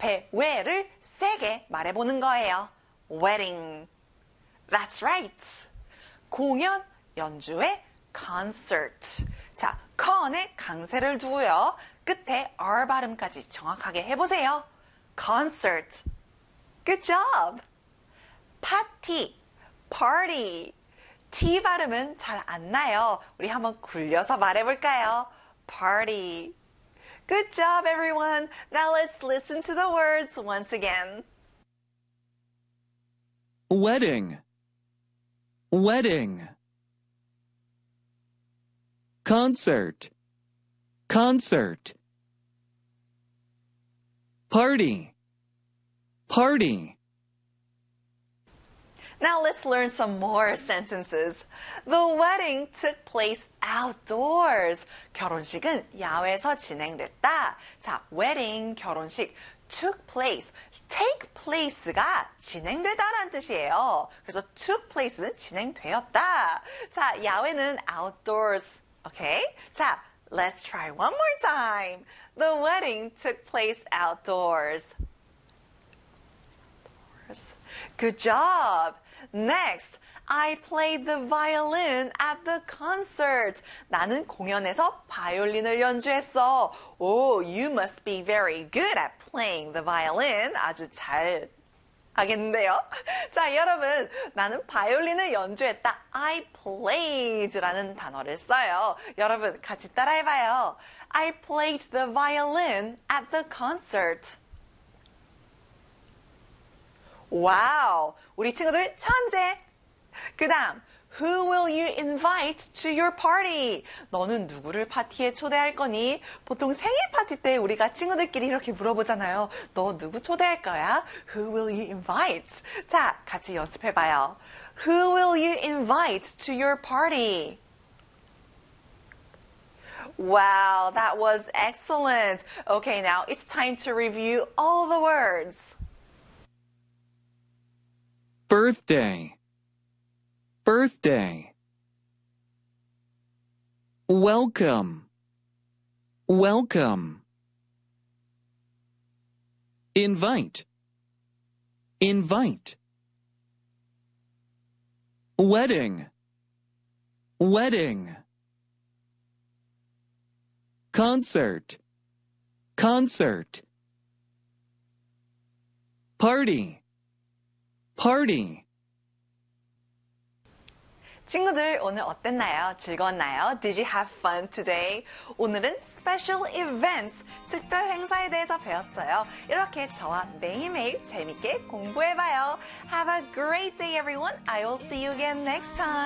앞에 where를 세게 말해보는 거예요. wedding. That's right. 공연, 연주회, concert. 자, con에 강세를 두고요. 끝에 R 발음까지 정확하게 해보세요. concert. Good job. 파티, party. T 발음은 잘 안 나요. 우리 한번 굴려서 말해볼까요? party. Good job, everyone. Now let's listen to the words once again. Wedding. Wedding. Concert. Concert. Party. Party. Now let's learn some more sentences. The wedding took place outdoors. 결혼식은 야외에서 진행됐다. 자, wedding, 결혼식, took place. take place가 진행되다라는 뜻이에요. 그래서 took place는 진행되었다. 자, 야외는 outdoors. Okay? 자, let's try one more time. The wedding took place outdoors. Good job. Next, I played the violin at the concert. 나는 공연에서 바이올린을 연주했어. Oh, you must be very good at playing the violin. 아주 잘 하겠는데요. 자, 여러분, 나는 바이올린을 연주했다. I played라는 단어를 써요. 여러분, 같이 따라해봐요. I played the violin at the concert. 와우, 우리 친구들 천재. 그 다음, who will you invite to your party? 너는 누구를 파티에 초대할 거니? 보통 생일 파티 때 우리가 친구들끼리 이렇게 물어보잖아요. 너 누구 초대할 거야? Who will you invite? 자, 같이 연습해봐요. Who will you invite to your party? Wow, that was excellent. Okay, now it's time to review all the words. Birthday. Birthday. Welcome. Welcome. Invite. Invite. Wedding. Wedding. Concert. Concert. Party. Party. 친구들 오늘 어땠나요? 즐거웠나요? Did you have fun today? 오늘은 special events, 특별 행사에 대해서 배웠어요. 이렇게 저와 매일매일 재밌게 공부해봐요. Have a great day everyone. I will see you again next time.